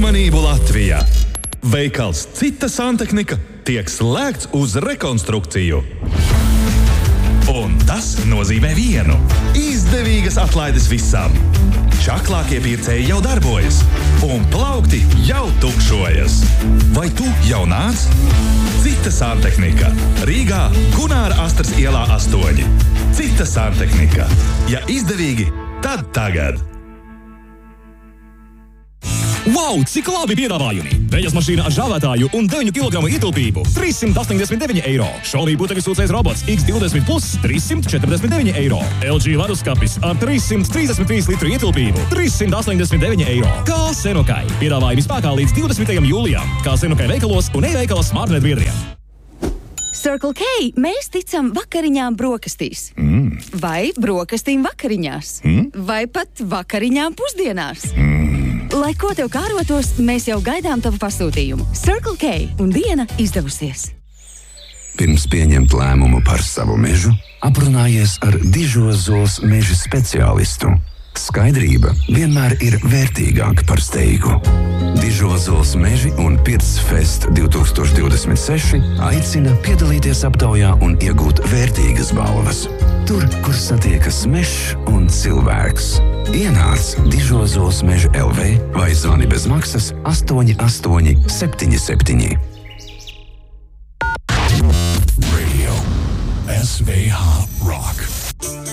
Uzmanību Latvijā! Veikals Cita santehnika tiek slēgts uz rekonstrukciju. Un tas nozīmē vienu – izdevīgas atlaides visam. Čaklākie pircēji jau darbojas, un plaukti jau tukšojas. Vai tu jau nāc? Cita santehnika. Rīgā Gunāra Astras ielā 8. Cita santehnika. Ja izdevīgi, tad tagad. Wow, cik labi piedāvājumi! Vejas mašīna ar žāvētāju un 9 kg ietilpību – 389 eiro. Šaulī buteļsūcējs robots X20 Plus – 349 eiro. LG leduskapis ar 333 litru ietilpību – 389 eiro. Kā Senokai. Piedāvājumi spēkā līdz 20. jūlijam. Kā Senokai veikalos un e-veikalos Smartnet biedriem. Circle K mēs ticam vakariņām brokastīs. Vai brokastīm vakariņās. Vai pat vakariņām pusdienās. Lai ko tev kārotos, mēs jau gaidām tavu pasūtījumu. Circle K un diena izdevusies. Pirms pieņemt lēmumu par savu mežu, aprunājies ar Dižozols meža speciālistu. Skaidrība vienmēr ir vērtīgāka par steigu. Dižozols meži un Pirtsfest 2026 aicina piedalīties aptaujā un iegūt vērtīgas balvas. Tur, kur satiekas mežs un cilvēks. Ienāc Dižozols meža LV vai zvani bez maksas 8877.